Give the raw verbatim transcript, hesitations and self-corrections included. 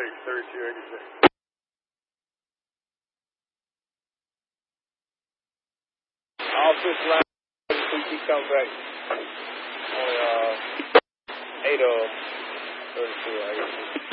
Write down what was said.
X thirty-two, eighty-six. All six lines, keep coming back. Only, uh, eight of thirty-two, I guess.